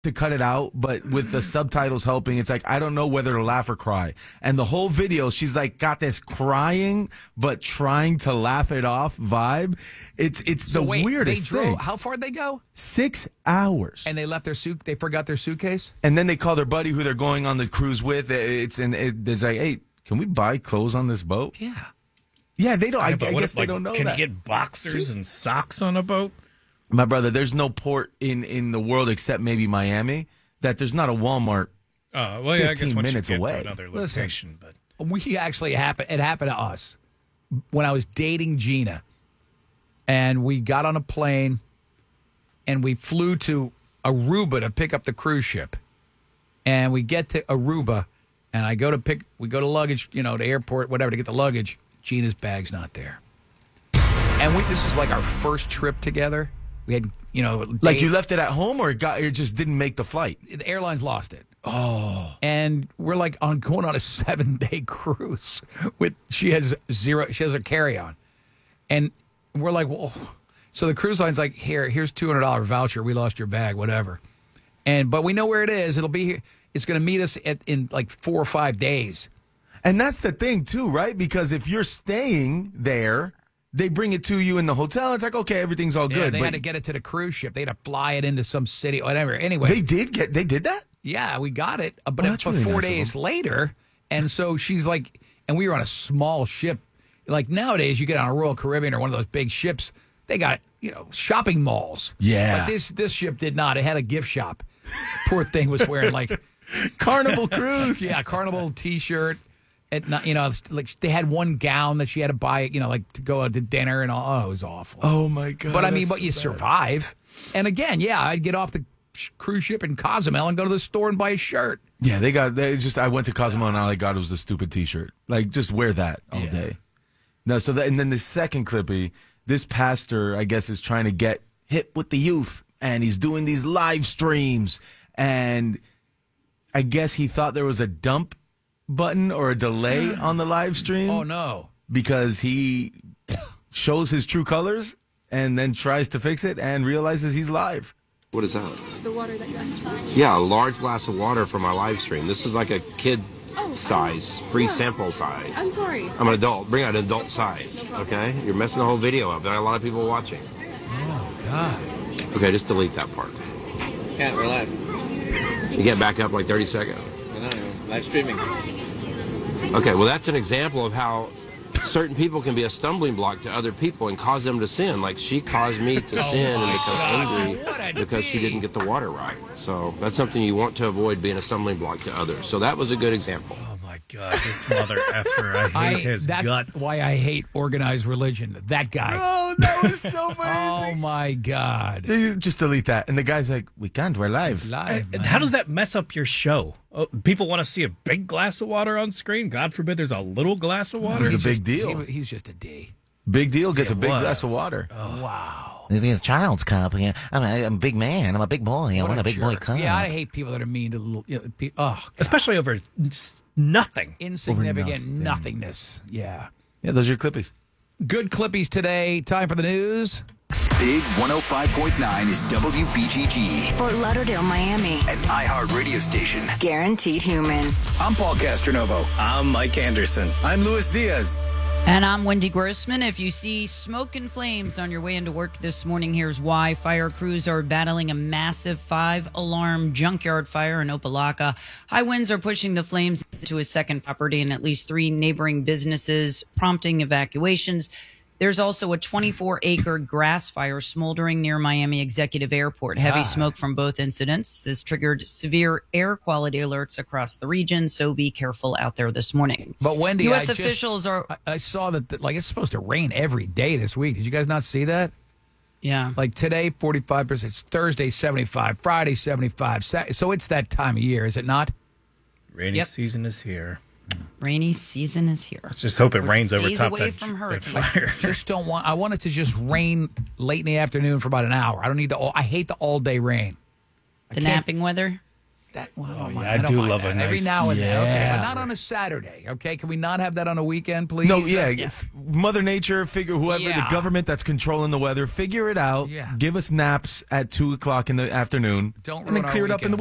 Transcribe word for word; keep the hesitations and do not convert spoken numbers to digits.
to cut it out, but with the subtitles helping, it's like I don't know whether to laugh or cry. And the whole video, she's like got this crying but trying to laugh it off vibe. It's it's so the wait, weirdest they drove, thing. How far did they go? Six hours. And they left their suit. They forgot their suitcase. And then they call their buddy who they're going on the cruise with. It's and it, it's like, hey, can we buy clothes on this boat? Yeah. Yeah, they don't. I, Yeah, I but what guess if, they like, don't know Can that. you get boxers and socks on a boat? My brother, there's no port in, in the world except maybe Miami that there's not a Walmart Uh, well, yeah, I guess fifteen once minutes you get away. to another Listen. location, but We actually happened. It happened to us when I was dating Gina, and we got on a plane, and we flew to Aruba to pick up the cruise ship, and we get to Aruba, and I go to pick. We go to luggage, you know, the airport, whatever, to get the luggage. Gina's bag's not there, and we. This is like our first trip together. We had, you know, Like days- you left it at home or it got it just didn't make the flight? the airlines lost it. Oh. And we're like on going on a seven day cruise with she has zero she has a carry on. And we're like, well, so the cruise line's like, here, here's two hundred dollar voucher. We lost your bag, whatever. And but we know where it is. It'll be here. It's gonna meet us at, in like four or five days. And that's the thing too, right? Because if you're staying there, they bring it to you in the hotel. It's like, okay, everything's all Yeah, good. they but had to get it to the cruise ship. They had to fly it into some city, whatever. Anyway. they did get they did that? Yeah, we got it, uh, but, Oh, it, that's but really four nice of days them. later, and so she's like, and we were on a small ship. Like nowadays, you get on a Royal Caribbean or one of those big ships, they got, you know, shopping malls. Yeah. But this this ship did not. It had a gift shop. Poor thing was wearing like Carnival cruise. yeah, Carnival T-shirt. At not, you know, like they had one gown that she had to buy, you know, like to go out to dinner and all. Oh, it was awful. Oh my god. But I mean, that's but so you bad. survive. And again, yeah, I'd get off the sh- cruise ship in Cozumel and go to the store and buy a shirt. Yeah, they got they just I went to Cosmo and all I got was a stupid t-shirt. Like just wear that all Yeah. day. No, so that and then the second clippy, this pastor, I guess, is trying to get hip with the youth and he's doing these live streams and I guess he thought there was a dump button or a delay on the live stream. Oh no. Because he shows his true colors and then tries to fix it and realizes he's live. What is that? The water that you asked for. Yeah, a large glass of water for my live stream. This is like a kid Oh, size, free yeah. sample size. I'm sorry. I'm an adult. Bring out an adult size, okay? You're messing the whole video up. There are a lot of people watching. Oh God. Okay, just delete that part. Can't, we're live. You get back up like thirty seconds. I know, live streaming. Okay, well, that's an example of how certain people can be a stumbling block to other people and cause them to sin. Like she caused me to sin and become What a angry because she D. didn't get the water right. So that's something you want to avoid, being a stumbling block to others. So that was a good example. oh my god, this mother effer! I hate I, his that's guts. why I hate organized religion. That guy. Oh, that was so Oh my God. Just delete that. And the guy's like, we can't, we're live. Live, And man. how does that mess up your show? Oh, people want to see a big glass of water on screen. God forbid there's a little glass of water. It's a He's big just- deal. he- he's just a D. Big deal gets a big what? glass of water. Wow. It's a child's cup. Yeah, I'm a, I'm a big man. I'm a big boy. I What want a big boy jerk. cup. Yeah, I hate people that are mean to little. You know, pe- oh, God. Especially over s- nothing. Insignificant nothing. nothingness. Yeah. Yeah, those are your clippies. Good clippies today. Time for the news. Big one oh five point nine is W B G G, Fort Lauderdale, Miami. an iHeart radio station. Guaranteed human. I'm Paul Castronovo. I'm Mike Anderson. I'm Luis Diaz. And I'm Wendy Grossman. If you see smoke and flames on your way into work this morning, here's why. Fire crews are battling a massive five-alarm junkyard fire in Opelika. High winds are pushing the flames into a second property and at least three neighboring businesses, prompting evacuations. There's also a twenty-four acre grass fire smoldering near Miami Executive Airport. Heavy God. smoke from both incidents has triggered severe air quality alerts across the region, so be careful out there this morning. But Wendy, U I S just- officials are... I, I saw that, that like it's supposed to rain every day this week. Did you guys not see that? Yeah. Like today, forty-five percent. It's Thursday, seventy-five. Friday, seventy-five. Sa- So it's that time of year, is it not? Rainy Yep. season is here. Rainy season is here. Let's just hope it We're rains over days top away that, from that hurricane. fire. Just don't want. I want it to just rain late in the afternoon for about an hour. I don't need the. All, I hate the all day rain. I The can't- napping weather. That, well, Oh, my- yeah, I don't do mind love a that. Every nice- now and then. Okay, Yeah. but not on a Saturday. Okay, can we not have that on a weekend, please? No, yeah, Uh, if Mother Nature, figure whoever Yeah. the government that's controlling the weather, figure it out. Yeah. Give us naps at two o'clock in the afternoon. Don't and then ruin our clear it up in the weekend.